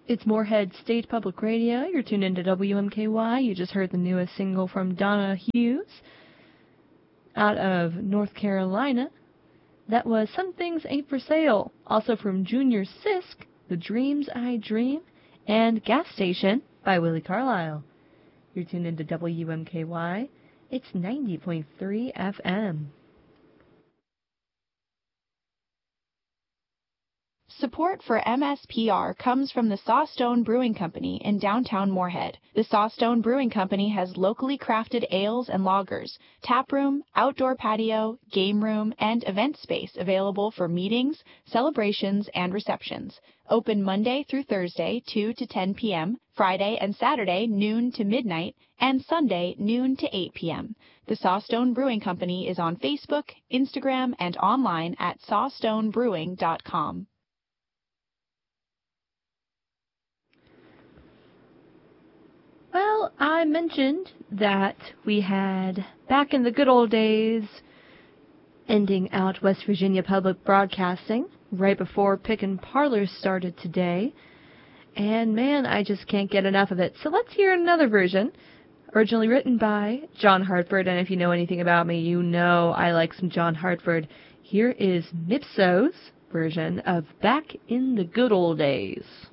It's Moorhead State Public Radio. You're tuned into WMKY. You just heard the newest single from Donna Hughes out of North Carolina. That was Some Things Ain't For Sale. Also from Junior Sisk, The Dreams I Dream, and Gas Station by Willie Carlisle. You're tuned into WMKY. It's 90.3 FM. Support for MSPR comes from the Sawstone Brewing Company in downtown Moorhead. The Sawstone Brewing Company has locally crafted ales and lagers, tap room, outdoor patio, game room, and event space available for meetings, celebrations, and receptions. Open Monday through Thursday, 2 to 10 p.m., Friday and Saturday, noon to midnight, and Sunday, noon to 8 p.m. The Sawstone Brewing Company is on Facebook, Instagram, and online at sawstonebrewing.com. Well, I mentioned that we had, back in the good old days, ending out West Virginia Public Broadcasting right before Pickin' Parlors started today. And man, I just can't get enough of it. So let's hear another version, originally written by John Hartford. And if you know anything about me, you know I like some John Hartford. Here is Nipso's version of Back in the Good Old Days.